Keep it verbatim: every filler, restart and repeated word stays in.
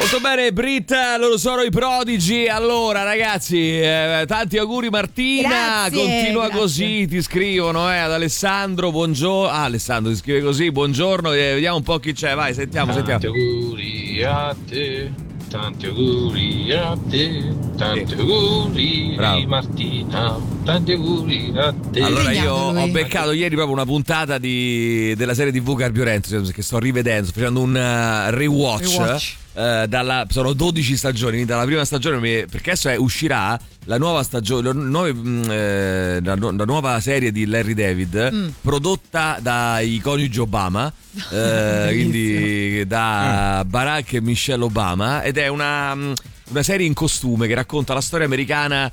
Molto bene, Britta, loro sono i Prodigi. Allora ragazzi, eh, tanti auguri Martina. Grazie, continua grazie. Così, ti scrivono eh, ad Alessandro, buongiorno. Ah, Alessandro ti scrive così, buongiorno, eh, vediamo un po' chi c'è, vai, sentiamo, Tanti sentiamo. auguri a te, tanti auguri a te, tanti auguri Bravo. Martina, tanti auguri a te. Allora io Impegnato lui. ho beccato ieri proprio una puntata di, della serie tivù Carburento che sto rivedendo, sto facendo un uh, rewatch, Rewatch. eh, dalla, sono dodici stagioni dalla prima stagione, mi- perché adesso è- uscirà la nuova stagione, la, nuove, mh, eh, la, nu- la nuova serie di Larry David Mm. prodotta dai coniugi Obama, eh, quindi da Barack e Michelle Obama, ed è una, mh, una serie in costume che racconta la storia americana